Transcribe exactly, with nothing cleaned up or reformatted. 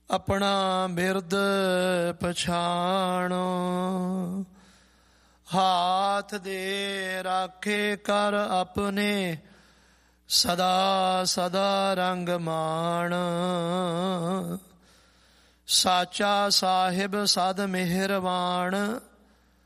ਆਪਣਾ ਬਿਰਦ ਪਛਾਣੋ। ਹਾਥ ਦੇ ਰਾਖੇ ਕਰ ਆਪਣੇ, ਸਦਾ ਸਦਾ ਰੰਗ ਮਾਣ। ਸਾਚਾ ਸਾਹਿਬ ਸਦ ਮਿਹਰਬਾਨ,